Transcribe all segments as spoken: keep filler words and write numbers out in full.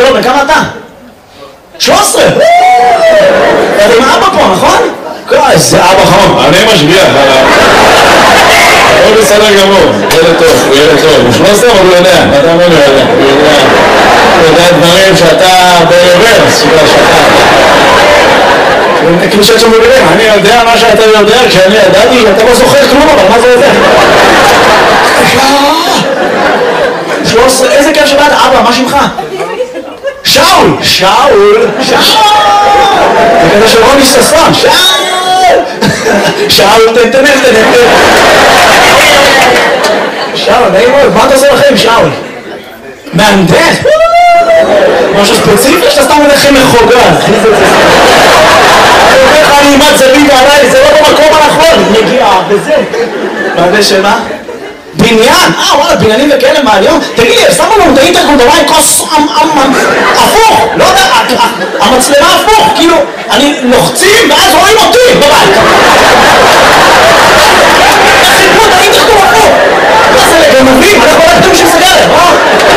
שלום, וכמה אתה? שלוש עשרה! אתה עם אבא פה, נכון? איזה אבא חום. אני משגיח עליו. הוא בסדר גמור, ילד טוב, הוא ילד טוב. הוא שלוש עשרה, אבל הוא יודע. אתה אומר לי, הוא יודע. הוא יודע דברים שאתה ברוורס, שאתה... כאילו שאת שם בגלל, אני יודע מה שאתה יודע, כשאני ידעתי, אתה לא זוכר כלום, אבל מה זה יודע? שלוש עשרה, איזה כיף שבאת, אבא, מה שמך? שאול! שאול! שאול! זה כזה של רוני ששון, שאול! שאול, תן, תן, תן, תן. שאול, נעים מאוד, מה אתה עושה לכם, שאול? מהנדס? משהו ספציפי שאתה סתם הולכים מחוגה. אני אומר לך, אני אימת זווית עליי, זה לא במקום הנכון, מגיעה בזה. מהנדס שמה? בניין? אה, וואלה, בניינים וכאלה מעניין. תגיד לי, שמו לנו את האינטרקום, דווי כוס הפוך, לא יודע, המצלמה הפוך, כאילו, אני לוחצים ואז רואים אותי בבית. חיפו את האינטרקום הפוך. מה זה לגנבים? אנחנו לא כתוב שסגרת, אה?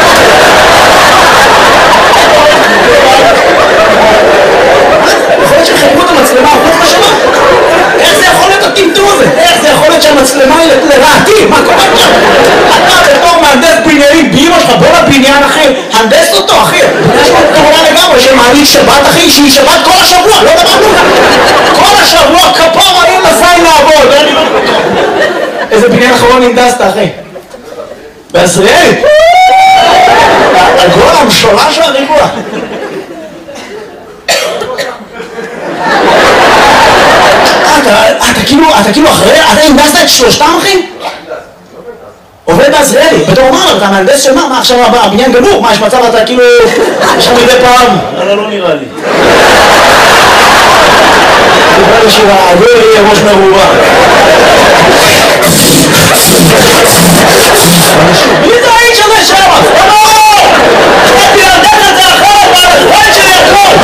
יכול להיות שחיפו את המצלמה הפוך בשנה? איך זה יכול להיות הטמטום הזה? איך זה יכול להיות שהמצלמה היא לרעתי? מה קורה פה? אתה בתור מהנדס בניינים באמא שלך, בוא לבניין אחי, הנדס אותו אחי. יש לו כמובן לגמרי שמעניק שבת אחי, שהיא שבת כל השבוע, לא דבר כלום. כל השבוע כפור אני לזין לעבוד. איזה בניין אחרון הנדסת אחי? בעזריאלי? הגול המשולש והריבוע. אתה כאילו, אתה כאילו אחרי, אתה הנדסת את שלושתם אחי? עובד בעזריאלי, בתור מה, אתה מהנדס של מה? מה עכשיו הבניין גמור? מה, יש מצב אתה כאילו, יש לך מדי פעם? אבל לא נראה לי. דיבר לשירה, עבור יהיה ראש מרובה. מי זה האיש הזה שם? לא! חייתי להנדס את זה אחרת, והחיים שלי הכל!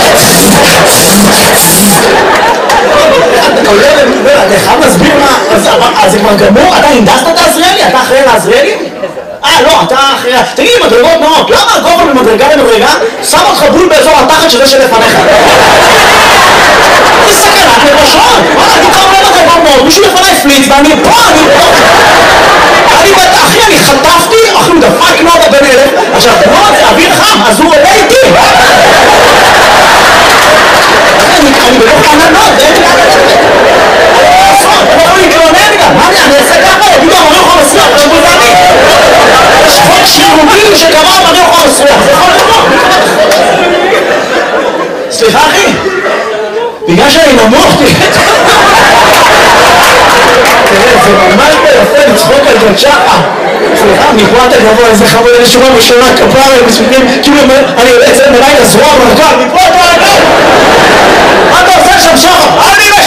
אתה חייב להסביר מה, אז זה כבר גמור? אתה הנדסת את העזריאלי? אתה אחראי לעזריאלי? אה, לא, אתה אחראי... תגיד לי, מדרגות נאות, למה הגובה ממדרגה למדרגה שם אותך בול באזור התחת שזה שלפניך? זה סכנת נפשות! וואלה, אני כבר אומר לך כבר מאוד, מישהו לפניי פליץ ואני פה, אני פה! אני באת, אחי, אני חטפתי, אחי, הוא דפק נודה בן אלף, עכשיו, נודה זה אוויר חם, אז הוא עולה איתי! אני בלוך כאן נוד, זה אין לי... אני לא להתלונן גם, מה אני אעשה ככה? יגידו, אני לא יכול לסלוח, זה בוזני. יש חוק שירותים שקבע, אני לא יכול לסלוח, זה יכול לבוא. סליחה אחי, בגלל שאני נמוך, תראה, זה ממש ביפה לצחוק על ג'ון שחה. סליחה, מפה אתה גבוה, איזה חמוד, אני שומע בשונה כפרה, מסביבים, כאילו אני יוצא מלאי לזרוע ברגל, מפה אתה רגל. מה אתה עושה שם שחה? אני